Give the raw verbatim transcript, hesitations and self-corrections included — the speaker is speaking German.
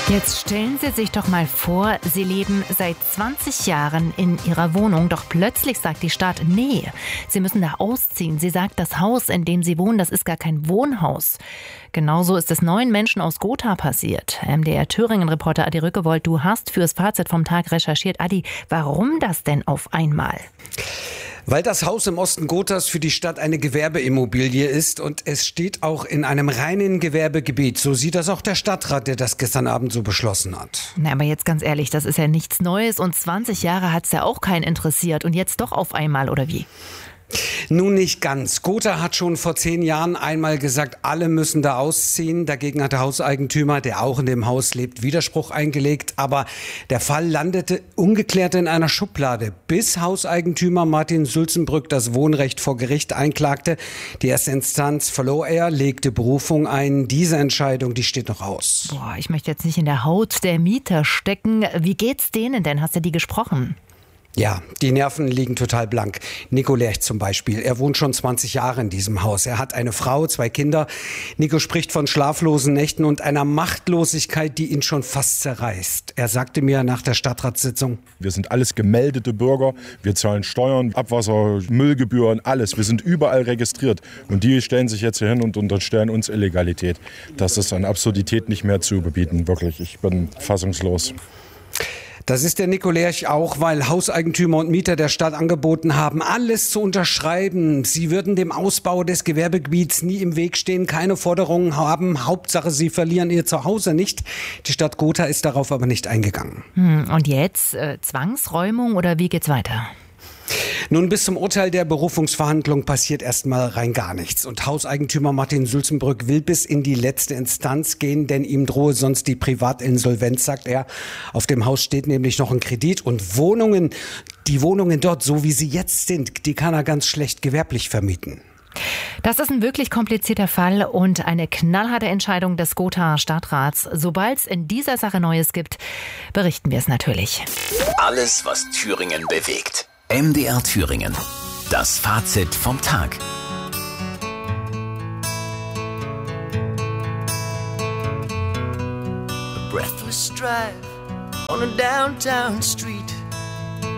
Jetzt stellen Sie sich doch mal vor, Sie leben seit zwanzig Jahren in Ihrer Wohnung, doch plötzlich sagt die Stadt, nee, Sie müssen da ausziehen. Sie sagt, das Haus, in dem Sie wohnen, das ist gar kein Wohnhaus. Genauso ist es neun Menschen aus Gotha passiert. M D R Thüringen-Reporter Adi Rückewold, du hast fürs Fazit vom Tag recherchiert. Adi, warum das denn auf einmal? Weil das Haus im Osten Gothas für die Stadt eine Gewerbeimmobilie ist und es steht auch in einem reinen Gewerbegebiet. So sieht das auch der Stadtrat, der das gestern Abend so beschlossen hat. Na, aber jetzt ganz ehrlich, das ist ja nichts Neues und zwanzig Jahre hat es ja auch keinen interessiert und jetzt doch auf einmal, oder wie? Nun nicht ganz. Gotha hat schon vor zehn Jahren einmal gesagt, alle müssen da ausziehen. Dagegen hat der Hauseigentümer, der auch in dem Haus lebt, Widerspruch eingelegt. Aber der Fall landete ungeklärt in einer Schublade, bis Hauseigentümer Martin Sulzenbrück das Wohnrecht vor Gericht einklagte. Die erste Instanz verlor er, legte Berufung ein. Diese Entscheidung, die steht noch aus. Boah, ich möchte jetzt nicht in der Haut der Mieter stecken. Wie geht's denen denn? Hast du die gesprochen? Ja, die Nerven liegen total blank. Nico Lerch zum Beispiel. Er wohnt schon zwanzig Jahre in diesem Haus. Er hat eine Frau, zwei Kinder. Nico spricht von schlaflosen Nächten und einer Machtlosigkeit, die ihn schon fast zerreißt. Er sagte mir nach der Stadtratssitzung: Wir sind alles gemeldete Bürger. Wir zahlen Steuern, Abwasser, Müllgebühren, alles. Wir sind überall registriert. Und die stellen sich jetzt hier hin und unterstellen uns Illegalität. Das ist an Absurdität nicht mehr zu überbieten. Wirklich, ich bin fassungslos. Das ist der Nico Lerch auch, weil Hauseigentümer und Mieter der Stadt angeboten haben, alles zu unterschreiben. Sie würden dem Ausbau des Gewerbegebiets nie im Weg stehen, keine Forderungen haben. Hauptsache, sie verlieren ihr Zuhause nicht. Die Stadt Gotha ist darauf aber nicht eingegangen. Hm, und jetzt äh, Zwangsräumung oder wie geht's weiter? Nun, bis zum Urteil der Berufungsverhandlung passiert erstmal rein gar nichts. Und Hauseigentümer Martin Sulzenbrück will bis in die letzte Instanz gehen, denn ihm drohe sonst die Privatinsolvenz, sagt er. Auf dem Haus steht nämlich noch ein Kredit und Wohnungen, die Wohnungen dort, so wie sie jetzt sind, die kann er ganz schlecht gewerblich vermieten. Das ist ein wirklich komplizierter Fall und eine knallharte Entscheidung des Gothaer Stadtrats. Sobald es in dieser Sache Neues gibt, berichten wir es natürlich. Alles, was Thüringen bewegt. M D R Thüringen. Das Fazit vom Tag. A breathless drive on a downtown street.